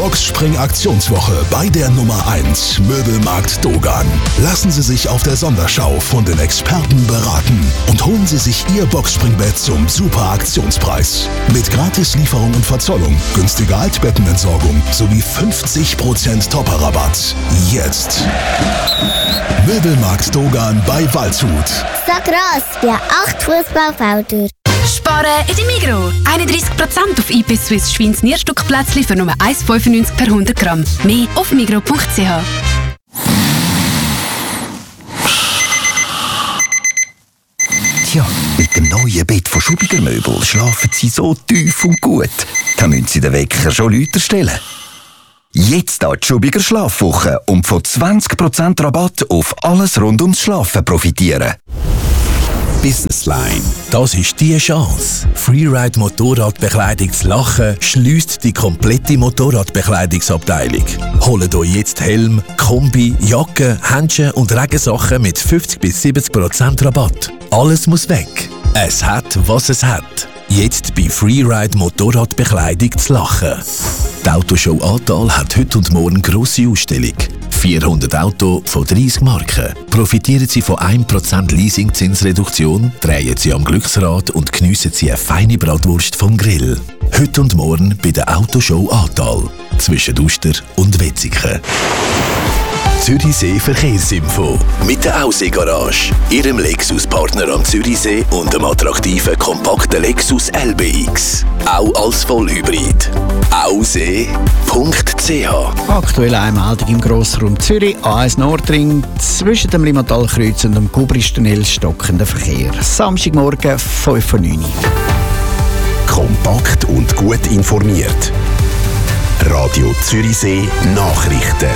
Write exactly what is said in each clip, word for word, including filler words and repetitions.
Boxspring-Aktionswoche bei der Nummer eins Möbelmarkt Dogan. Lassen Sie sich auf der Sonderschau von den Experten beraten und holen Sie sich Ihr Boxspringbett zum super Aktionspreis. Mit Gratislieferung und Verzollung, günstiger Altbettenentsorgung sowie fünfzig Prozent Topper-Rabatt. Jetzt! Möbelmarkt Dogan bei Waldshut. So gross wie acht Fußballfelder. Sparen in der Migros. einunddreißig Prozent auf I P Swiss Schweins Nierstückplätzchen für nur eins Komma fünfundneunzig per hundert Gramm. Mehr auf migros punkt c h. Tja, mit dem neuen Bett von Schubiger Möbel schlafen Sie so tief und gut. Da müssen Sie den Wecker schon lauter stellen. Jetzt an die Schubiger Schlafwoche und von zwanzig Prozent Rabatt auf alles rund ums Schlafen profitieren. Businessline. Das ist die Chance. Freeride Motorradbekleidung zu Lachen schliesst die komplette Motorradbekleidungsabteilung. Holt euch jetzt Helm, Kombi, Jacke, Handschuhe und Regensachen mit fünfzig bis siebzig Prozent Rabatt. Alles muss weg. Es hat, was es hat. Jetzt bei Freeride Motorradbekleidung zu Lachen. Die Autoshow Atal hat heute und morgen grosse Ausstellung. vierhundert Autos von dreissig Marken. Profitieren Sie von ein Prozent Leasingzinsreduktion, drehen Sie am Glücksrad und geniessen Sie eine feine Bratwurst vom Grill. Heute und morgen bei der Autoshow Atal. Zwischen Uster und Wetzikon. Zürichsee Verkehrsinfo. Mit der Aussee Garage. Ihrem Lexus-Partner am Zürichsee und dem attraktiven, kompakten Lexus L B X. Auch als Vollhybrid. aussee punkt c h. Aktuell eine Meldung im Grossraum Zürich. A eins Nordring zwischen dem Limmatalkreuz und dem Gubristunnel stockender Verkehr. Samstagmorgen fünf Uhr neun. Kompakt und gut informiert. Radio Zürichsee Nachrichten.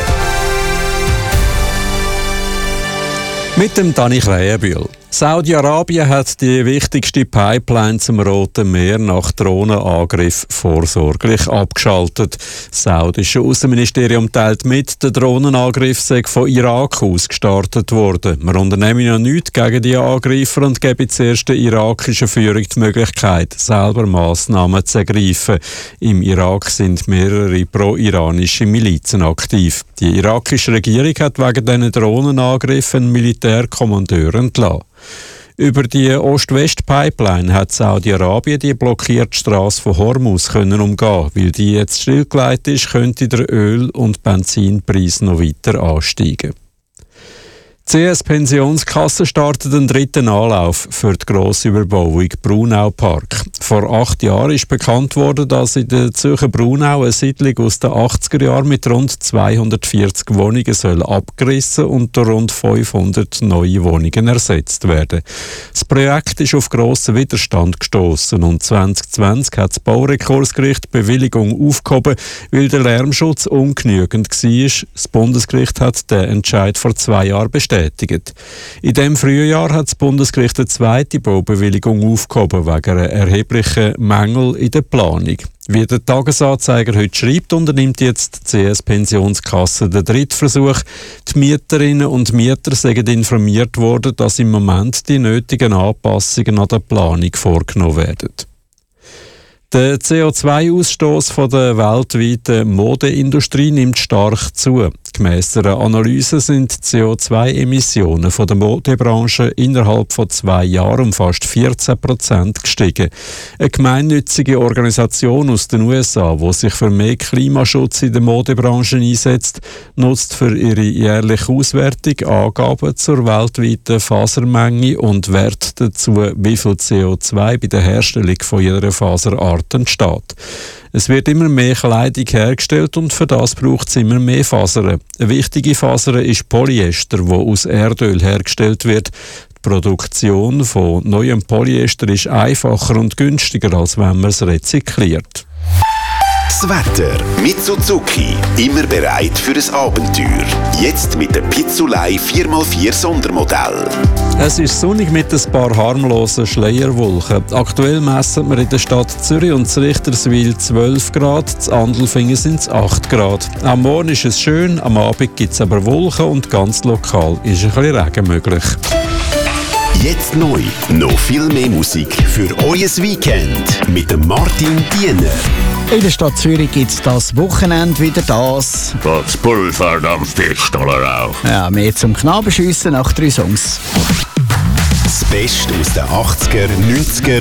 Mit dem Dani Krähenbühl. Saudi-Arabien hat die wichtigste Pipeline zum Roten Meer nach Drohnenangriff vorsorglich abgeschaltet. Das saudische Außenministerium teilt mit, der Drohnenangriff sei von Irak aus gestartet worden. Wir unternehmen ja nichts gegen die Angreifer und geben zuerst der irakischen Führung die Möglichkeit, selber Massnahmen zu ergreifen. Im Irak sind mehrere pro-iranische Milizen aktiv. Die irakische Regierung hat wegen diesen Drohnenangriffen einen Militärkommandeur entlassen. Über die Ost-West-Pipeline hat Saudi-Arabien die blockierte Straße von Hormuz können umgehen. Weil die jetzt stillgelegt ist, könnte der Öl- und Benzinpreis noch weiter ansteigen. Die C S Pensionskasse startet den dritten Anlauf für die grosse Überbauung Brunau Park. Vor acht Jahren ist bekannt worden, dass in der Zürcher Brunau eine Siedlung aus den achtziger Jahren mit rund zweihundertvierzig Wohnungen soll abgerissen und durch rund fünfhundert neue Wohnungen ersetzt werden. Das Projekt ist auf grossen Widerstand gestoßen und zwanzig zwanzig hat das Baurekursgericht die Bewilligung aufgehoben, weil der Lärmschutz ungenügend war. Das Bundesgericht hat den Entscheid vor zwei Jahren bestätigt. In diesem Frühjahr hat das Bundesgericht eine zweite Baubewilligung aufgehoben wegen einer erheblichen Mängel in der Planung. Wie der Tagesanzeiger heute schreibt, unternimmt jetzt die C S Pensionskasse den dritten Versuch. Die Mieterinnen und Mieter sind informiert worden, dass im Moment die nötigen Anpassungen an der Planung vorgenommen werden. Der C O zwei Ausstoß der weltweiten Modeindustrie nimmt stark zu. Gemäss einer Analyse sind die C O zwei Emissionen von der Modebranche innerhalb von zwei Jahren um fast vierzehn Prozent gestiegen. Eine gemeinnützige Organisation aus den U S A, die sich für mehr Klimaschutz in der Modebranche einsetzt, nutzt für ihre jährliche Auswertung Angaben zur weltweiten Fasermenge und Wert dazu, wie viel C O zwei bei der Herstellung von jeder Faserart entsteht. Es wird immer mehr Kleidung hergestellt und für das braucht es immer mehr Fasern. Eine wichtige Faser ist Polyester, wo aus Erdöl hergestellt wird. Die Produktion von neuem Polyester ist einfacher und günstiger, als wenn man es rezykliert. Das Wetter mit Suzuki. Immer bereit für ein Abenteuer. Jetzt mit dem Pizzolei vier mal vier Sondermodell. Es ist sonnig mit ein paar harmlosen Schleierwolken. Aktuell messen wir in der Stadt Zürich und Richterswil zwölf Grad, in Andelfingen sind es acht Grad. Am Morgen ist es schön, am Abend gibt es aber Wolken und ganz lokal ist ein bisschen Regen möglich. Jetzt neu, noch viel mehr Musik für euer Weekend mit dem Martin Diener. In der Stadt Zürich gibt es das Wochenende wieder das. Das Pulverdampft Pistoler auch. Ja, mehr zum Knabenschiessen nach drei Songs. Das Beste aus den achtziger, neunziger